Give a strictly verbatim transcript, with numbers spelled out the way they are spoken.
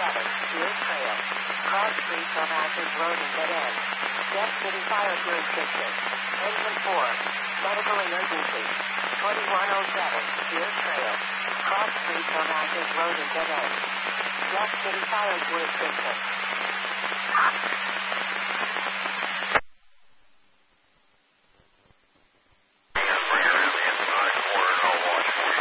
seven, Deer Trail. Cross Street from Actors Road and Dead End. Jeff City Fire Jurisdiction. Engine four. Medical emergency. twenty-one oh seven, Deer Trail. Cross Street from Actors Road and Dead End. Jeff City Fire Jurisdiction.